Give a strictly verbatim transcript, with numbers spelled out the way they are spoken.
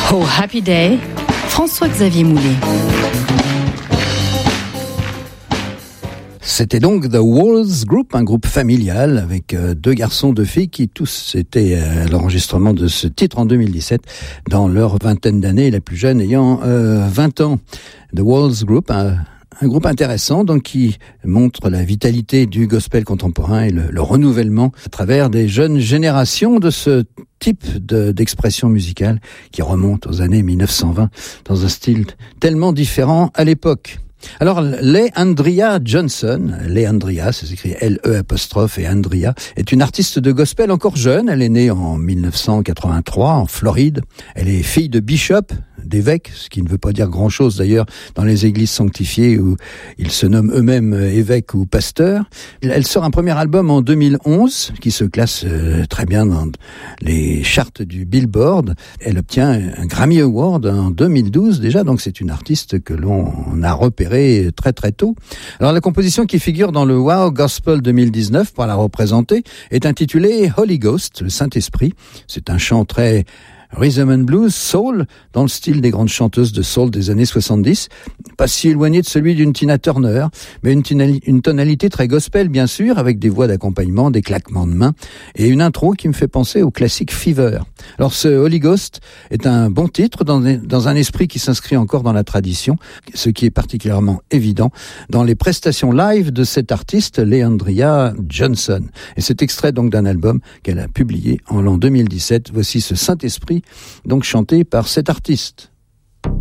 Oh Happy Day, François-Xavier Moulet. C'était donc The Walls Group, un groupe familial avec euh, deux garçons, deux filles qui tous étaient à l'enregistrement de ce titre en deux mille dix-sept, dans leur vingtaine d'années, la plus jeune ayant euh, vingt ans. The Walls Group, un, un groupe intéressant donc qui montre la vitalité du gospel contemporain et le, le renouvellement à travers des jeunes générations de ce type de, d'expression musicale qui remonte aux années mille neuf cent vingt dans un style tellement différent à l'époque. Alors, Leandria Johnson, Leandria, ça s'écrit L E apostrophe et Andrea, est une artiste de gospel encore jeune. Elle est née en mille neuf cent quatre-vingt-trois en Floride. Elle est fille de bishop, d'évêque, ce qui ne veut pas dire grand-chose d'ailleurs dans les églises sanctifiées où ils se nomment eux-mêmes évêques ou pasteurs. Elle sort un premier album en deux mille onze qui se classe euh, très bien dans les charts du Billboard. Elle obtient un Grammy Award en deux mille douze déjà, donc c'est une artiste que l'on a repérée très très tôt. Alors la composition qui figure dans le Wow Gospel deux mille dix-neuf pour la représenter est intitulée Holy Ghost, le Saint-Esprit. C'est un chant très rhythm and blues, soul, dans le style des grandes chanteuses de soul des années soixante-dix, pas si éloigné de celui d'une Tina Turner, mais une, une tonalité très gospel bien sûr, avec des voix d'accompagnement, des claquements de mains, et une intro qui me fait penser au classique Fever. Alors ce Holy Ghost est un bon titre dans, dans un esprit qui s'inscrit encore dans la tradition, ce qui est particulièrement évident dans les prestations live de cette artiste, Leandria Johnson. Et c'est extrait donc d'un album qu'elle a publié en l'an deux mille dix-sept. Voici ce Saint-Esprit, donc chanté par cet artiste.